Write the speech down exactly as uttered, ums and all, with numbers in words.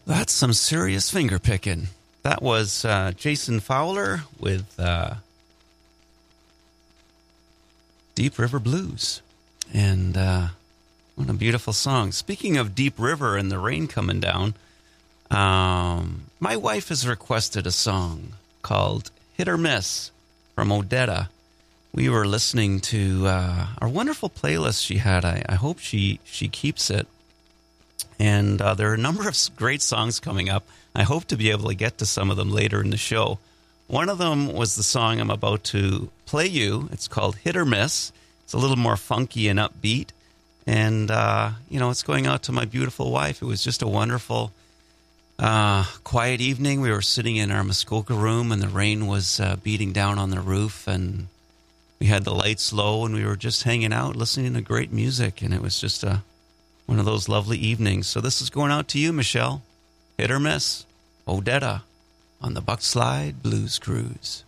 That's some serious finger picking. That was uh, Jason Fowler with uh, Deep River Blues. And uh, what a beautiful song. Speaking of Deep River and the rain coming down, um, my wife has requested a song called Hit or Miss from Odetta. We were listening to uh, our wonderful playlist she had. I, I hope she, she keeps it. And uh, there are a number of great songs coming up. I hope to be able to get to some of them later in the show. One of them was the song I'm about to play you. It's called Hit or Miss. It's a little more funky and upbeat. And, uh, you know, it's going out to my beautiful wife. It was just a wonderful, uh, quiet evening. We were sitting in our Muskoka room, and the rain was uh, beating down on the roof. And we had the lights low, and we were just hanging out, listening to great music. And it was just a... one of those lovely evenings. So this is going out to you, Michelle. Hit or Miss, Odetta on the Buckslide Blues Cruise.